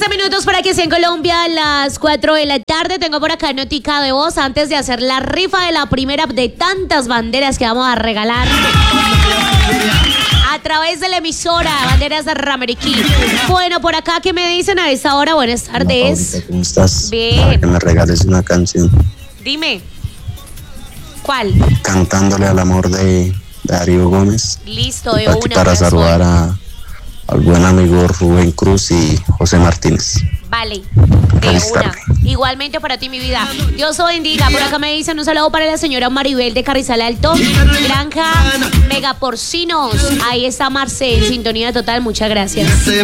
minutos para que sea en Colombia a las 4 de la tarde. Tengo por acá notica de voz antes de hacer la rifa de la primera de tantas banderas que vamos a regalar a través de la emisora Banderas de Rameriquí. Bueno, por acá, ¿qué me dicen a esta hora? Buenas tardes. Hola, ¿cómo estás? Bien. Para que me regales una canción. Dime. ¿Cuál? Cantándole al amor de Darío Gómez. Listo, de Aquí una. para corazón. saludar al buen amigo Rubén Cruz y José Martínez. Vale, de Feliz una. tarde. Igualmente para ti, mi vida. Dios os bendiga. Por acá me dicen un saludo para la señora Maribel de Carrizal Alto, Granja Megaporcinos. Ahí está Marce en sintonía total. Muchas gracias.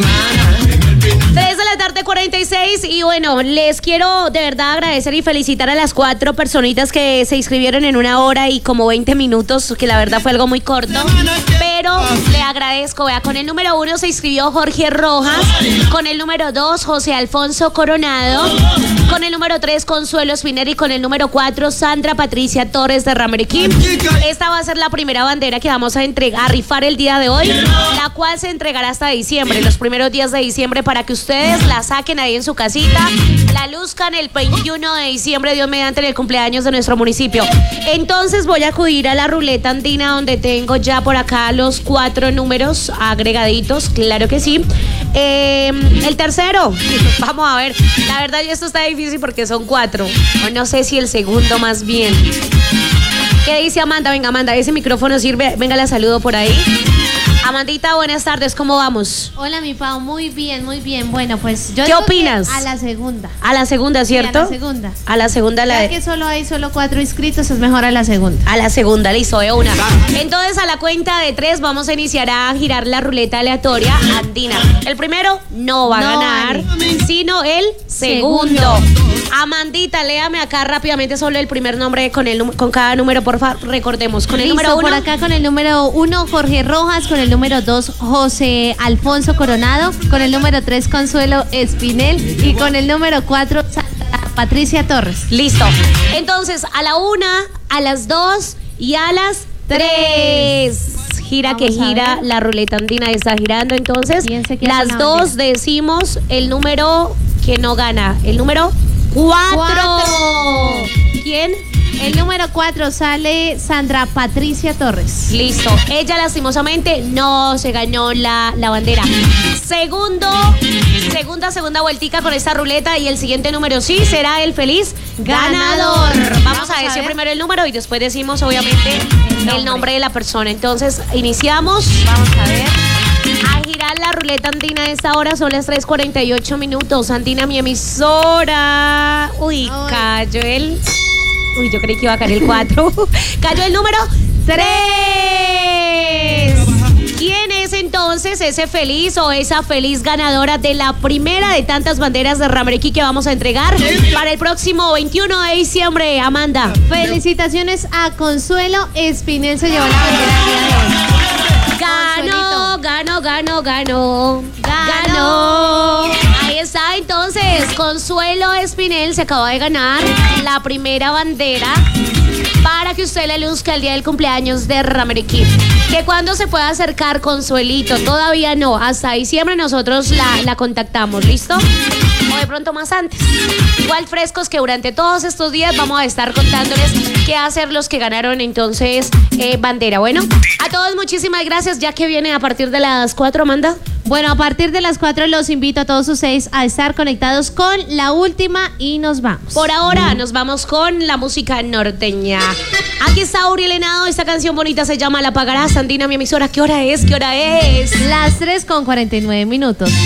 3 de la tarde, 46. Y bueno, les quiero de verdad agradecer y felicitar a las 4 personitas que se inscribieron en 1 hora y como 20 minutos, que la verdad fue algo muy corto. Pero le agradezco. Vea, con el número 1 se inscribió Jorge Rojas. Con el número 2, José Alfonso Coronado. Con el número 3, Consuelo Espinel. Y con el número 4, Sandra Patricia Torres de Rameriquí. Esta va a ser la primera bandera que vamos a rifar el día de hoy, la cual se entregará hasta diciembre, los primeros días de diciembre, para que ustedes la saquen ahí en su casita, la luzcan el 21 de diciembre, Dios mediante, en el cumpleaños de nuestro municipio. Entonces voy a acudir a la ruleta andina, donde tengo ya por acá los 4 números agregaditos, claro que sí. El tercero, vamos a ver, la verdad ya esto está difícil porque son 4, o no sé si el segundo más bien. ¿Qué dice Amanda? Venga, Amanda, ese micrófono sirve, venga, la saludo por ahí. Amandita, buenas tardes, ¿cómo vamos? Hola, mi Pau, muy bien, muy bien. Bueno, pues yo ¿Qué digo opinas? que a la segunda. A la segunda, ¿cierto? Sí, a la segunda. A la segunda, Ya que solo hay 4 inscritos, es mejor a la segunda. a la segunda, listo, de una. Entonces, a la cuenta de 3 vamos a iniciar a girar la ruleta aleatoria andina. El primero no va a No ganar, vale. sino el segundo. Amandita, léame acá rápidamente solo el primer nombre con cada número, por favor. Recordemos, con el Listo, número 1. por acá con el número 1, Jorge Rojas, con el número 2, José Alfonso Coronado, con el número 3, Consuelo Espinel, y con el número 4, Sandra Patricia Torres. Listo. Entonces, a la 1, a las 2 y a las 3. Gira Vamos que gira, a ver. la ruleta andina está girando. Entonces, ¿Quién se queda las con la 2 bandera? decimos el número que no gana. El número 4. ¿Quién? El número 4 sale Sandra Patricia Torres. Listo. Ella lastimosamente no se ganó la bandera. Segunda vueltica con esta ruleta, y el siguiente número sí será el feliz ganador. Vamos a decir primero el número y después decimos obviamente el nombre de la persona. Entonces, iniciamos. Vamos a ver. A girar la ruleta andina a esta hora, son las 3:48 minutos. Andina, mi emisora. Uy, Ay. cayó el... Uy, yo creí que iba a caer el 4. Cayó el número 3. ¿Quién es entonces ese feliz o esa feliz ganadora de la primera de tantas banderas de Rameriquí que vamos a entregar para el próximo 21 de diciembre, Amanda? Felicitaciones a Consuelo Espinel, se llevó la bandera el día de hoy. Ganó. Ahí está, entonces, Consuelo Espinel se acaba de ganar la primera bandera para que usted le luzca el día del cumpleaños de Rameriquí. ¿Que cuándo se puede acercar, Consuelito? Todavía no, hasta diciembre nosotros la contactamos, ¿listo? O de pronto más antes. Igual frescos que durante todos estos días vamos a estar contándoles qué hacer los que ganaron entonces bandera. Bueno, a todos muchísimas gracias, ya que viene a partir de las 4, Amanda. Bueno, a partir de las 4 los invito a todos ustedes a estar conectados con la última y nos vamos. Por ahora nos vamos con la música norteña. Aquí está Uriel Henao, esta canción bonita se llama La Pagarás. Andina, mi emisora, ¿qué hora es? Las 3:49 minutos.